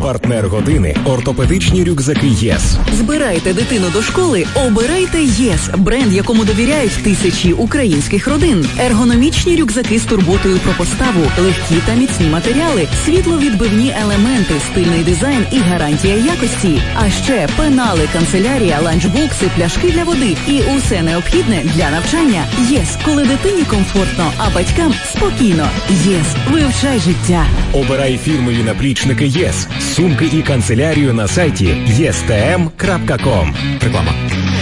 Партнер години – ортопедичні рюкзаки ЄС. Збирайте дитину до школи, обирайте ЄС, бренд, якому довіряють тисячі українських родин. Ергономічні рюкзаки з турботою про поставу, легкі та міцні матеріали, світловідбивні елементи, стильний дизайн і гарантія якості. А ще пенали, канцелярія, ланчбокси, пляшки для води і усе необхідне для навчання. ЄС, коли дитині комфортно, а батькам спокійно. ЄС, вивчай життя. Обирай фірмові наплічники ЄС, сумки і канцелярію на сайті єстм.ком. Реклама.